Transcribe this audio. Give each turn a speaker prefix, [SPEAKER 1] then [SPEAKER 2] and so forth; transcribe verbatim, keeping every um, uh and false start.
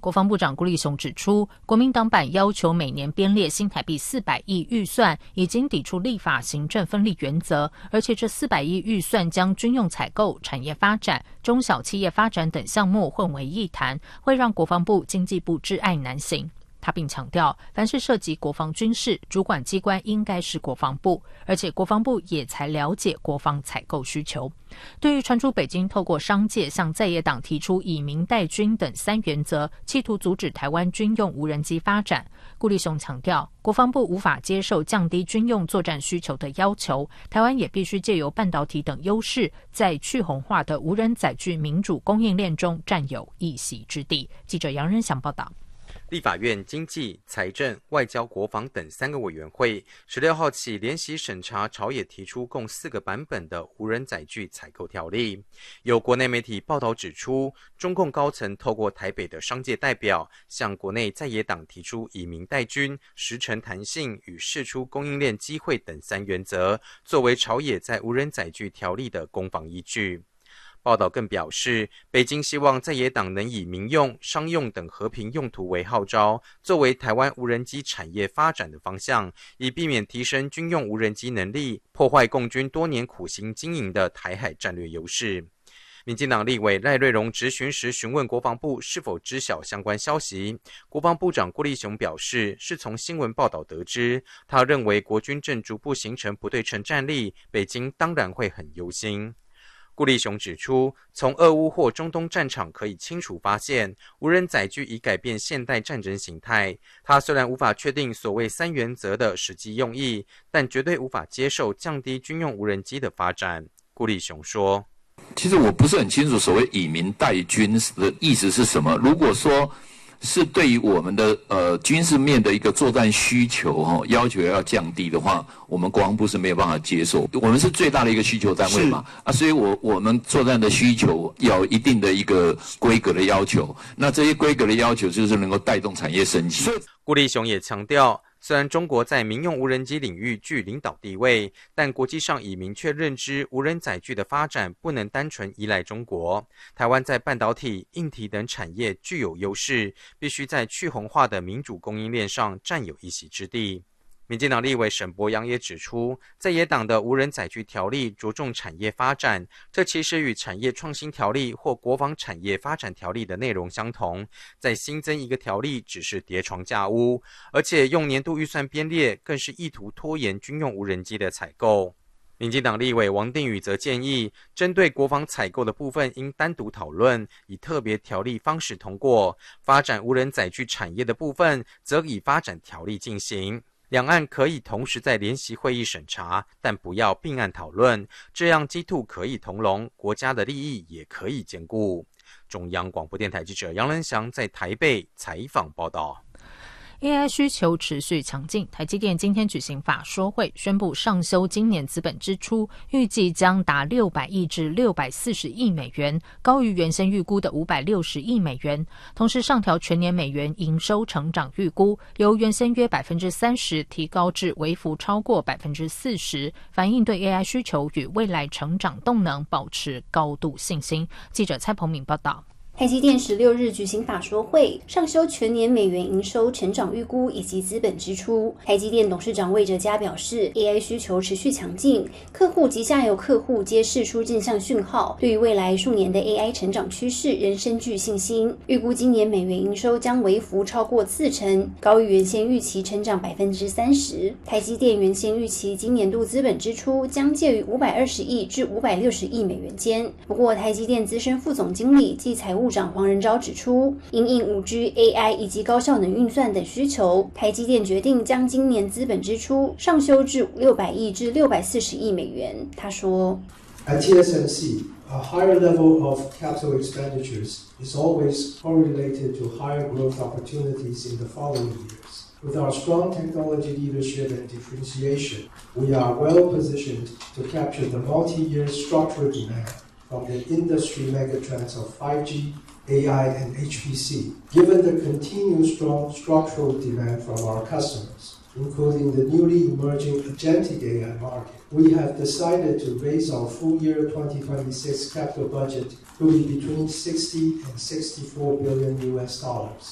[SPEAKER 1] 国防部长顾立雄指出，国民党版要求每年编列新台币四百亿预算，已经抵触立法行政分立原则，而且这四百亿预算将军用采购、产业发展、中小企业发展等项目混为一谈，会让国防部、经济部窒碍难行。他并强调，凡是涉及国防军事，主管机关应该是国防部，而且国防部也才了解国防采购需求。对于传出北京透过商界向在野党提出以民代军等三原则，企图阻止台湾军用无人机发展，顾立雄强调，国防部无法接受降低军用作战需求的要求，台湾也必须借由半导体等优势，在去红化的无人载具民主供应链中占有一席之地。记者杨仁祥报道。
[SPEAKER 2] 立法院经济、财政、外交、国防等三个委员会十六号起联席审查朝野提出共四个版本的无人载具采购条例。有国内媒体报道指出，中共高层透过台北的商界代表，向国内在野党提出以民代军、时程弹性与释出供应链机会等三原则，作为朝野在无人载具条例的攻防依据。报道更表示，北京希望在野党能以民用、商用等和平用途为号召，作为台湾无人机产业发展的方向，以避免提升军用无人机能力，破坏共军多年苦心经营的台海战略优势。民进党立委赖瑞荣质询时询问国防部是否知晓相关消息，国防部长顾立雄表示，是从新闻报道得知。他认为国军正逐步形成不对称战力，北京当然会很忧心。顾立雄指出，从俄乌或中东战场可以清楚发现，无人载具已改变现代战争形态。他虽然无法确定所谓三原则的实际用意，但绝对无法接受降低军用无人机的发展。顾立雄说，
[SPEAKER 3] 其实我不是很清楚所谓以民代军的意思是什么。如果说是对于我们的呃军事面的一个作战需求哈、哦，要求要降低的话，我们国防部是没有办法接受。我们是最大的一个需求单位嘛，啊，所以我我们作战的需求要有一定的一个规格的要求。那这些规格的要求就是能够带动产业升级。
[SPEAKER 2] 顾立雄也强调，虽然中国在民用无人机领域具领导地位，但国际上已明确认知无人载具的发展不能单纯依赖中国。台湾在半导体、硬体等产业具有优势，必须在去红化的民主供应链上占有一席之地。民进党立委沈伯洋也指出，在野党的无人载具条例着重产业发展，这其实与产业创新条例或国防产业发展条例的内容相同，再新增一个条例只是叠床架屋，而且用年度预算编列更是意图拖延军用无人机的采购。民进党立委王定宇则建议，针对国防采购的部分应单独讨论，以特别条例方式通过；发展无人载具产业的部分，则以发展条例进行。两岸可以同时在联席会议审查，但不要并案讨论，这样基兔可以同笼，国家的利益也可以兼顾。中央广播电台记者杨仁祥在台北采访报道。
[SPEAKER 1] A I 需求持续强劲，台积电今天举行法说会，宣布上修今年资本支出，预计将达六百亿至六百四十亿美元，高于原先预估的五百六十亿美元。同时上调全年美元营收成长预估，由原先约 百分之三十 提高至微幅超过 百分之四十， 反映对 A I 需求与未来成长动能保持高度信心。记者蔡鹏敏报道。
[SPEAKER 4] 台积电十六日举行法说会，上修全年美元营收成长预估以及资本支出。台积电董事长魏哲嘉表示 ，A I 需求持续强劲，客户及下游客户皆释出正向讯号，对于未来数年的 A I 成长趋势仍深具信心。预估今年美元营收将微幅超过四成，高于原先预期成长百分之三十。台积电原先预期今年度资本支出将介于五百二十亿至五百六十亿美元间。不过，台积电资深副总经理暨财务部长黄仁昭指出，因应 五 G、A I 以及高效能运算等需求，台积电决定将今年资本支出上修至六百亿至六百四十亿美元。他说
[SPEAKER 5] At T S M C, a higher level of capital expenditures is always correlated to higher growth opportunities in the following years. With our strong technology leadership and differentiation, we are well positioned to capture the multi-year structural demand from the industry megatrends of five G, A I, and H P C. Given the continued strong structural demand from our customers, including the newly emerging agentic A I market, we have decided to raise our full year twenty twenty-six capital budget to be between sixty and sixty-four billion U S dollars.